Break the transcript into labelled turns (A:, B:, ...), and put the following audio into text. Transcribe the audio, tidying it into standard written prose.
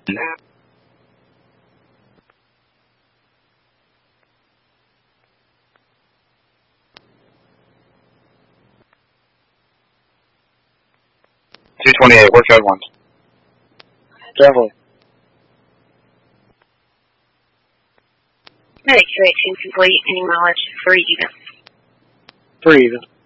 A: 228, work out once.
B: Definitely.
C: Medic 218 complete. Any mileage? 3 even.
B: 3 even.